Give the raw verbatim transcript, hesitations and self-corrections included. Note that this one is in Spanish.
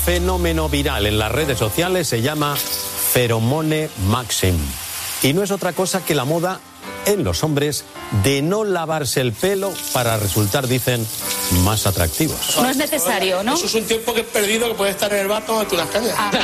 fenómeno viral en las redes sociales se llama Pheromone Maxim. Y no es otra cosa que la moda en los hombres de no lavarse el pelo para resultar, dicen, más atractivos. No es necesario, ¿no? Eso es un tiempo que he perdido que puede estar en el bar tomándote unas cañas. Ah.